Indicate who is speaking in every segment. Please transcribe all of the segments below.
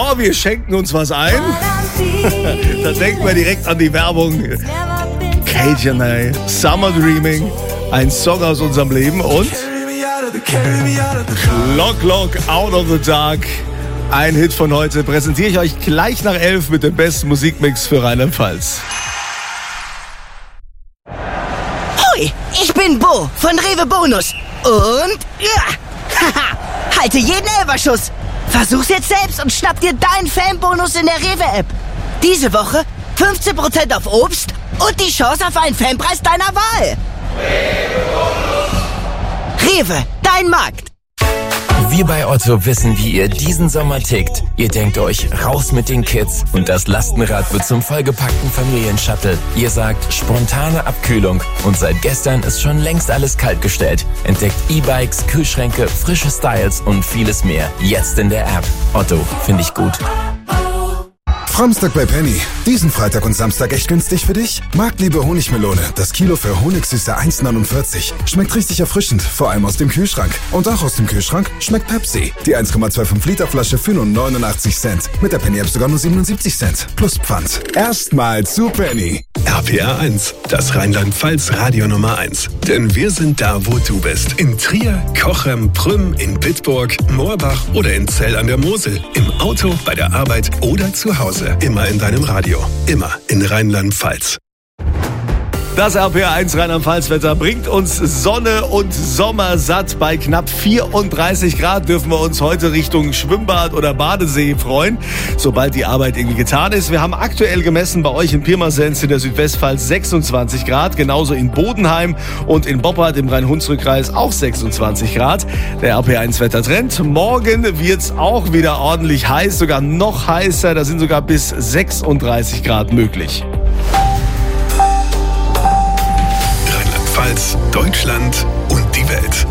Speaker 1: vor, wir schenken uns was ein. Da denken wir direkt an die Werbung. KJ, Summer Dreaming, ein Song aus unserem Leben und Lock, Out of the Dark, ein Hit von heute, präsentiere ich euch gleich nach 11 mit dem besten Musikmix für Rheinland-Pfalz.
Speaker 2: Hoi, ich bin Bo von Rewe Bonus und halte jeden Elferschuss. Versuch's jetzt selbst und schnapp dir deinen Fanbonus in der Rewe-App. Diese Woche 15% auf Obst und die Chance auf einen Fanpreis deiner Wahl. Rewe, dein Markt.
Speaker 3: Wir bei Otto wissen, wie ihr diesen Sommer tickt. Ihr denkt euch, raus mit den Kids und das Lastenrad wird zum vollgepackten Familienshuttle. Ihr sagt, spontane Abkühlung und seit gestern ist schon längst alles kaltgestellt. Entdeckt E-Bikes, Kühlschränke, frische Styles und vieles mehr. Jetzt in der App. Otto, finde ich gut.
Speaker 4: Samstag bei Penny. Diesen Freitag und Samstag echt günstig für dich? Marktliebe Honigmelone. Das Kilo für Honigsüße 1,49. Schmeckt richtig erfrischend, vor allem aus dem Kühlschrank. Und auch aus dem Kühlschrank schmeckt Pepsi. Die 1,25 Liter Flasche für nur 89 Cent. Mit der Penny App sogar nur 77 Cent. Plus Pfand. Erstmal zu Penny.
Speaker 5: RPR 1, das Rheinland-Pfalz Radio Nummer 1. Denn wir sind da, wo du bist. In Trier, Cochem, Prüm, in Bitburg, Moorbach oder in Zell an der Mosel. Im Auto, bei der Arbeit oder zu Hause. Immer in deinem Radio. Immer in Rheinland-Pfalz.
Speaker 1: Das RPR1 Rheinland-Pfalz-Wetter bringt uns Sonne und Sommer satt. Bei knapp 34 Grad dürfen wir uns heute Richtung Schwimmbad oder Badesee freuen, sobald die Arbeit irgendwie getan ist. Wir haben aktuell gemessen bei euch in Pirmasens in der Südwestpfalz 26 Grad, genauso in Bodenheim und in Boppard im Rhein-Hunsrück-Kreis auch 26 Grad. Der RPR1-Wettertrend. Morgen wird's auch wieder ordentlich heiß, sogar noch heißer. Da sind sogar bis 36 Grad möglich.
Speaker 5: Deutschland und die Welt.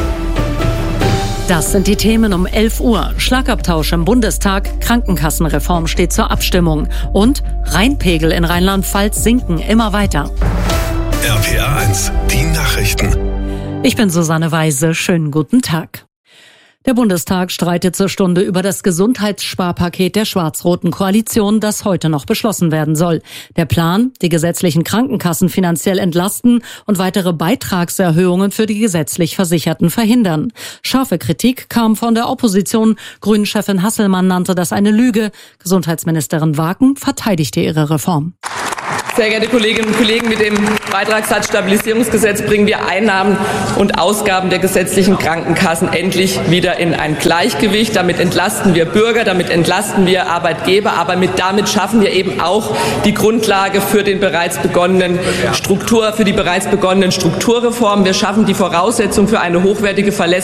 Speaker 6: Das sind die Themen um 11 Uhr. Schlagabtausch im Bundestag, Krankenkassenreform steht zur Abstimmung und Rheinpegel in Rheinland-Pfalz sinken immer weiter.
Speaker 5: RPR 1, die Nachrichten.
Speaker 6: Ich bin Susanne Weise, schönen guten Tag. Der Bundestag streitet zur Stunde über das Gesundheitssparpaket der schwarz-roten Koalition, das heute noch beschlossen werden soll. Der Plan, die gesetzlichen Krankenkassen finanziell entlasten und weitere Beitragserhöhungen für die gesetzlich Versicherten verhindern. Scharfe Kritik kam von der Opposition. Grünen-Chefin Hasselmann nannte das eine Lüge. Gesundheitsministerin Waken verteidigte ihre Reform.
Speaker 7: Sehr geehrte Kolleginnen und Kollegen, mit dem Beitragssatzstabilisierungsgesetz bringen wir Einnahmen und Ausgaben der gesetzlichen Krankenkassen endlich wieder in ein Gleichgewicht. Damit entlasten wir Bürger, damit entlasten wir Arbeitgeber, aber damit schaffen wir eben auch die Grundlage für die bereits begonnenen Strukturreformen. Wir schaffen die Voraussetzung für eine hochwertige, verlässliche